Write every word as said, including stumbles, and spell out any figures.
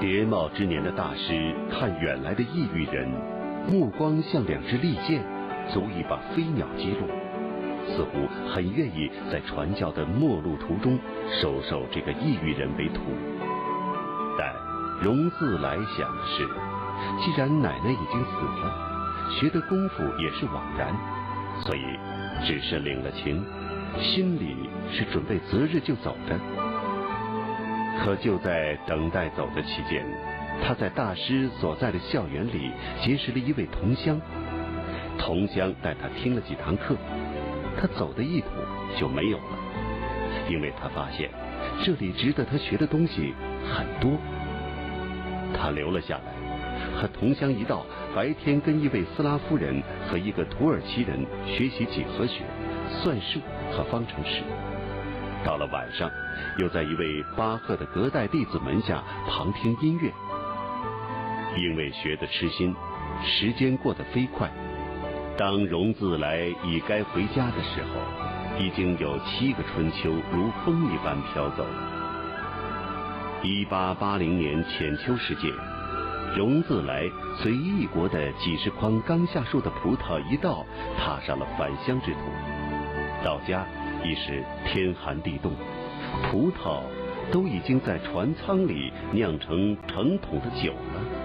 叠帽之年的大师看远来的异域人，目光像两支利箭，足以把飞鸟击落，似乎很愿意在传教的末路途中收受这个异域人为徒。但荣自来想的是，既然奶奶已经死了，学的功夫也是枉然，所以只是领了情，心里是准备择日就走的。可就在等待走的期间，他在大师所在的校园里结识了一位同乡，同乡带他听了几堂课，他走的意图就没有了，因为他发现这里值得他学的东西很多。他留了下来，和同乡一道白天跟一位斯拉夫人和一个土耳其人学习几何学、算术和方程式。到了晚上，又在一位巴赫的隔代弟子门下旁听音乐。因为学得痴心，时间过得飞快。当荣自来已该回家的时候，已经有七个春秋如风一般飘走了。一八八零年浅秋时节，荣自来随异国的几十筐刚下树的葡萄一道，踏上了返乡之途。到家已是天寒地冻，葡萄都已经在船舱里酿成成桶的酒了。